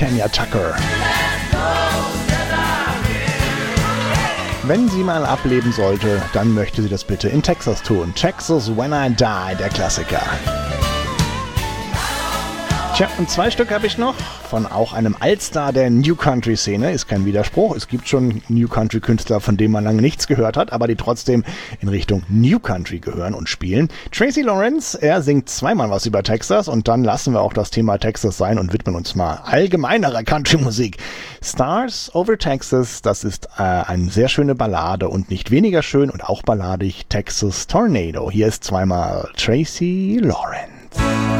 Tanya Tucker. Wenn sie mal ableben sollte, dann möchte sie das bitte in Texas tun. Texas When I Die, der Klassiker. Tja, und 2 Stück habe ich noch von auch einem Allstar der New Country Szene. Ist kein Widerspruch. Es gibt schon New Country Künstler, von denen man lange nichts gehört hat, aber die trotzdem in Richtung New Country gehören und spielen. Tracy Lawrence, er singt zweimal was über Texas und dann lassen wir auch das Thema Texas sein und widmen uns mal allgemeinerer Country-Musik. Stars Over Texas, das ist eine sehr schöne Ballade und nicht weniger schön und auch balladig Texas Tornado. Hier ist zweimal Tracy Lawrence.